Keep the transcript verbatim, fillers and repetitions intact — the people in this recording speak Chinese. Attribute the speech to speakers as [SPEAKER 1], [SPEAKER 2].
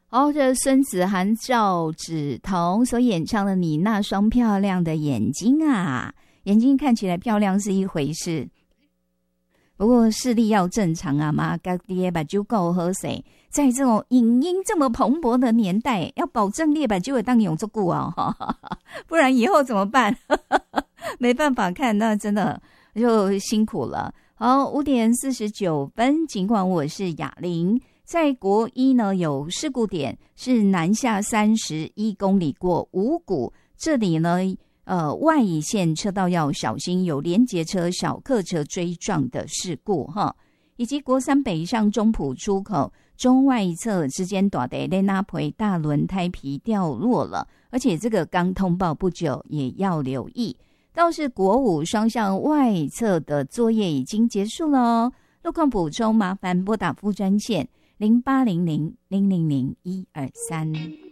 [SPEAKER 1] 好，这孙子涵、赵芷彤所演唱的《你那双漂亮的眼睛》啊，眼睛看起来漂亮是一回事，不过视力要正常啊嘛，家己把酒够喝水，在这种影音这么蓬勃的年代，要保证列把酒会当永足顾哦，不然以后怎么办？没办法看，那真的就辛苦了。好，五点四十九分，尽管我是雅玲。在国一呢，有事故点是南下三十一公里过五股，这里呢，呃，外乙线车道要小心，有连结车、小客车追撞的事故哈，以及国三北上中埔出口中外侧之间大的雷纳培大轮胎皮掉落了，而且这个刚通报不久，也要留意。倒是国五双向外侧的作业已经结束了哦，路况补充麻烦拨打副专线。零八零零零零零一二三。